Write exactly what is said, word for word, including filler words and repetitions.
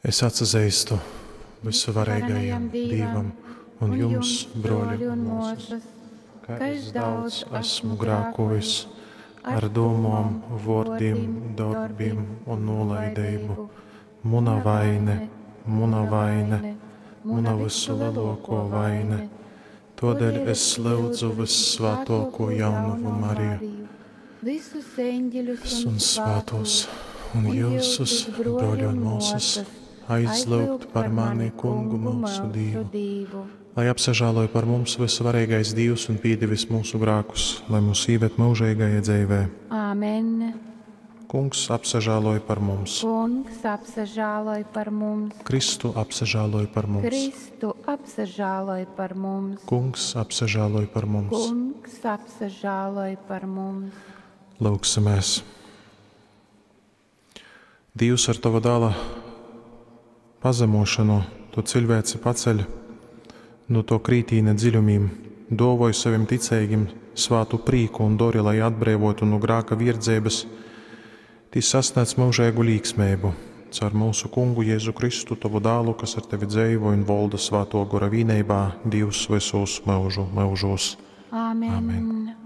Es atzīstu visvarīgajam Dievam un jums, broļi un mūsus, ka es daudz esmu grēkojis ar domām, vārdiem, darbiem un nolaidību. Muna vaine, muna vaine, muna visu lielāko vaine. Tādēļ es lūdzu vissvētāko jaunavu Mariju, visus eņģeļus un svētos, un jūsus, broļi un mūsus, aizlūgt par mani Kungu mūsu Dievu, lai apsažāloja par mums visvarīgais Dievs un pīdevis mūsu grēkus, lai mūs īvet mūžīgajā dzīvē. Āmen. Kungs apsažāloja par mums. Kungs apsažāloja par mums. Kristu apsažāloja par mums. Kristu apsažāloja par mums. Kungs apsažāloja par mums. Kungs apsažāloja par mums. Lūksimies. Dievs ar Tava dēla pazemošanu to cilvēci paceļ no to krītīna dziļumiem, dovoju saviem ticīgiem svātu prīku un dori, lai atbrīvotu no grāka virdzības, tīs sasniedz mūžēgu līksmēbu. Caur mūsu Kungu Jēzu Kristu, Tavu dēlu, kas ar Tevi dzīvo un valda svāto gora vīnībā, Dievs visos mūžu mūžos. Āmen. Āmen.